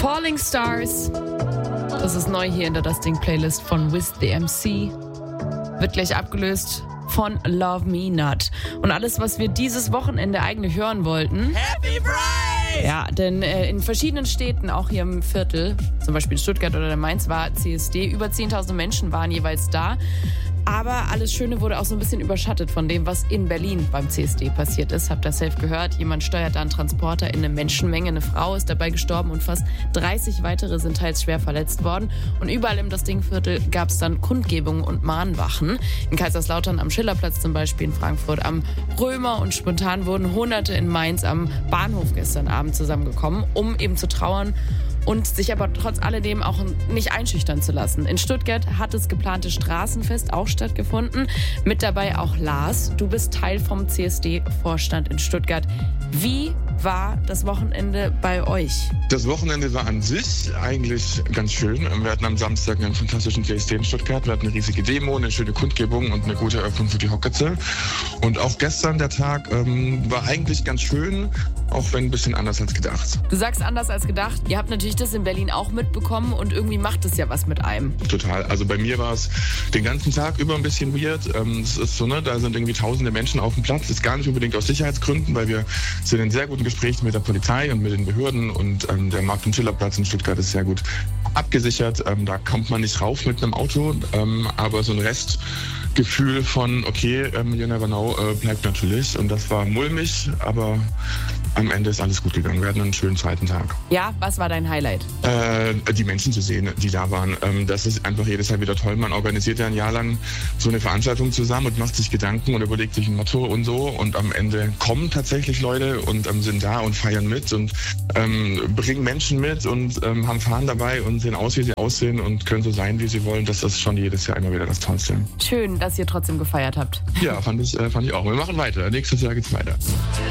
Falling Stars. Das ist neu hier in der Dusting-Playlist von Wiz the MC. Wird gleich abgelöst von Love Me Not. Und alles, was wir dieses Wochenende eigentlich hören wollten. Happy Pride! Ja, denn in verschiedenen Städten, auch hier im Viertel, zum Beispiel Stuttgart oder Mainz, war CSD. Über 10.000 Menschen waren jeweils da. Aber alles Schöne wurde auch so ein bisschen überschattet von dem, was in Berlin beim CSD passiert ist. Habt ihr safe gehört? Jemand steuert da einen Transporter in eine Menschenmenge. Eine Frau ist dabei gestorben und fast 30 weitere sind teils schwer verletzt worden. Und überall im Dustingviertel gab es dann Kundgebungen und Mahnwachen. In Kaiserslautern am Schillerplatz zum Beispiel, in Frankfurt am Römer. Und spontan wurden Hunderte in Mainz am Bahnhof gestern Abend zusammengekommen, um eben zu trauern und sich aber trotz alledem auch nicht einschüchtern zu lassen. In Stuttgart hat das geplante Straßenfest auch stattgefunden. Mit dabei auch Lars. Du bist Teil vom CSD-Vorstand in Stuttgart. Wie war das Wochenende bei euch? Das Wochenende war an sich eigentlich ganz schön. Wir hatten am Samstag einen fantastischen CSD in Stuttgart. Wir hatten eine riesige Demo, eine schöne Kundgebung und eine gute Eröffnung für die Hocketze. Und auch gestern der Tag war eigentlich ganz schön, auch wenn ein bisschen anders als gedacht. Du sagst anders als gedacht. Ihr habt natürlich das in Berlin auch mitbekommen und irgendwie macht es ja was mit einem. Total. Also bei mir war es den ganzen Tag über ein bisschen weird. Es ist so, da sind irgendwie tausende Menschen auf dem Platz. Das ist gar nicht unbedingt aus Sicherheitsgründen, weil wir sind in sehr guten Gesprächen mit der Polizei und mit den Behörden und der Markt- und Schillerplatz in Stuttgart ist sehr gut abgesichert. Da kommt man nicht rauf mit einem Auto, aber so ein Restgefühl von, okay, you never know, bleibt natürlich. Und das war mulmig, aber am Ende ist alles gut gegangen. Wir hatten einen schönen zweiten Tag. Ja, was war dein Highlight? Die Menschen zu sehen, die da waren. Das ist einfach jedes Jahr wieder toll. Man organisiert ja ein Jahr lang so eine Veranstaltung zusammen und macht sich Gedanken und überlegt sich ein Motto und so. Und am Ende kommen tatsächlich Leute und sind da und feiern mit und bringen Menschen mit und haben Fahnen dabei und sehen aus, wie sie aussehen und können so sein, wie sie wollen. Das ist schon jedes Jahr immer wieder das Tollste. Schön, dass ihr trotzdem gefeiert habt. Ja, fand ich auch. Wir machen weiter. Nächstes Jahr geht's weiter.